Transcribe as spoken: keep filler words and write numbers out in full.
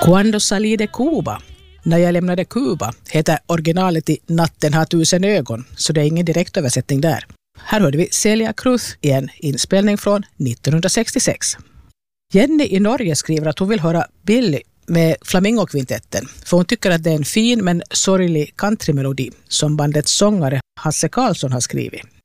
Cuando salí de Cuba, när jag lämnade Kuba, heter originalet i Natten har tusen ögon, så det är ingen direktöversättning där. Här hörde vi Celia Cruz i en inspelning från nittonhundrasextiosex. Jenny i Norge skriver att hon vill höra Billy med Flamingokvintetten, för hon tycker att det är en fin men sorglig countrymelodi som bandets sångare Hasse Karlsson har skrivit.